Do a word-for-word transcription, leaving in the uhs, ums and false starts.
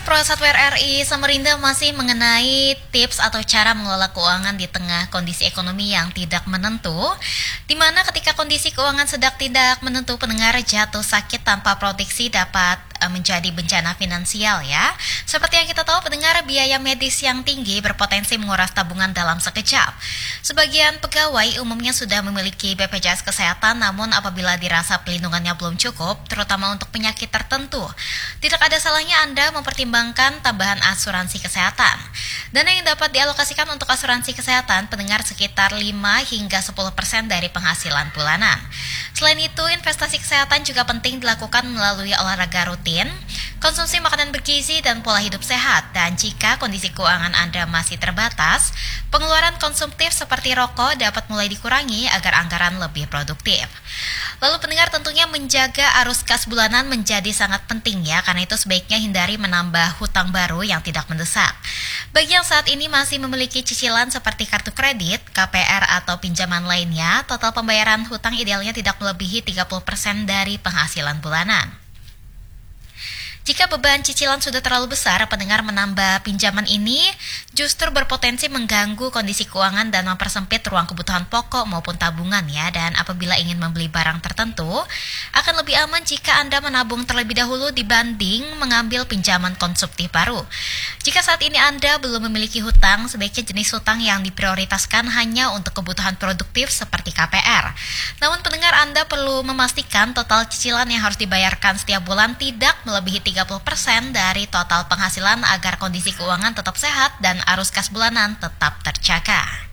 Pro Satwer R I Samarinda masih mengenai tips atau cara mengelola keuangan di tengah kondisi ekonomi yang tidak menentu, di mana ketika kondisi keuangan sedang tidak menentu, pendengar jatuh sakit tanpa proteksi dapat uh, menjadi bencana finansial ya. Seperti yang kita tahu, pendengar, biaya medis yang tinggi berpotensi menguras tabungan dalam sekejap. Sebagian pegawai umumnya sudah memiliki B P J S Kesehatan, namun apabila dirasa pelindungannya belum cukup, terutama untuk penyakit tertentu, tidak ada salahnya Anda mempertimbangkan tambahan asuransi kesehatan. Dana yang dapat dialokasikan untuk asuransi kesehatan pendengar sekitar lima hingga sepuluh persen dari penghasilan bulanan. Selain itu, investasi kesehatan juga penting dilakukan melalui olahraga rutin, konsumsi makanan bergizi, dan pola hidup sehat. Dan jika kondisi keuangan Anda masih terbatas, pengeluaran konsumtif seperti rokok dapat mulai dikurangi agar anggaran lebih produktif. Lalu pendengar, tentunya menjaga arus kas bulanan menjadi sangat penting ya, karena itu sebaiknya hindari menambah hutang baru yang tidak mendesak. Bagi yang saat ini masih memiliki cicilan seperti kartu kredit, K P R atau pinjaman lainnya, total pembayaran hutang idealnya tidak melebihi tiga puluh persen dari penghasilan bulanan. Jika beban cicilan sudah terlalu besar, pendengar, menambah pinjaman ini justru berpotensi mengganggu kondisi keuangan dan mempersempit ruang kebutuhan pokok maupun tabungan ya. Dan apabila ingin membeli barang tertentu, akan lebih aman jika Anda menabung terlebih dahulu dibanding mengambil pinjaman konsumtif baru. Jika saat ini Anda belum memiliki hutang, sebaiknya jenis hutang yang diprioritaskan hanya untuk kebutuhan produktif seperti K P R. Namun pendengar, Anda perlu memastikan total cicilan yang harus dibayarkan setiap bulan tidak melebihi tiga puluh persen dari total penghasilan agar kondisi keuangan tetap sehat dan arus kas bulanan tetap terjaga.